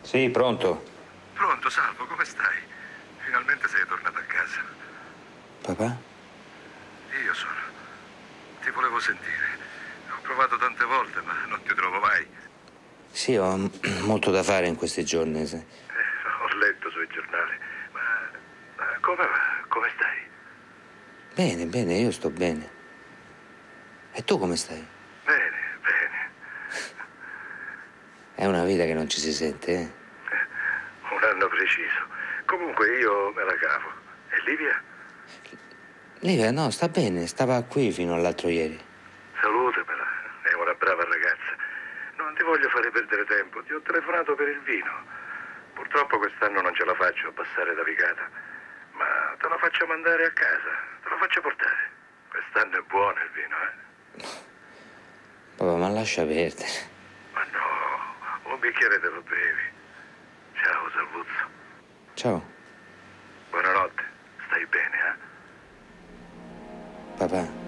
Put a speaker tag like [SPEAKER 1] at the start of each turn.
[SPEAKER 1] Sì, pronto.
[SPEAKER 2] Pronto, Salvo, come stai? Finalmente sei tornato a casa.
[SPEAKER 1] Papà?
[SPEAKER 2] Io sono. Ti volevo sentire. Ho provato tante volte, ma non ti trovo mai.
[SPEAKER 1] Sì, ho molto da fare in questi giorni.
[SPEAKER 2] Ho letto sui giornali. Ma come va? Come stai?
[SPEAKER 1] Bene, bene, io sto bene. E tu come stai?
[SPEAKER 2] Bene, bene.
[SPEAKER 1] È una vita che non ci si sente, eh?
[SPEAKER 2] Un anno preciso. Comunque io me la cavo. E Livia?
[SPEAKER 1] Livia, no, sta bene, stava qui fino all'altro ieri.
[SPEAKER 2] Salutamela. È una brava ragazza. Non ti voglio fare perdere tempo. Ti ho telefonato per il vino. Purtroppo quest'anno non ce la faccio a passare da Vicata. Ma te lo faccio mandare a casa. Te lo faccio portare. Quest'anno è buono il vino, eh?
[SPEAKER 1] Papà, ma lascia perdere.
[SPEAKER 2] Ma no, un bicchiere te lo bevi. Ciao, Salvuzzo.
[SPEAKER 1] Ciao,
[SPEAKER 2] Buonanotte. Stai bene, eh?
[SPEAKER 1] papà.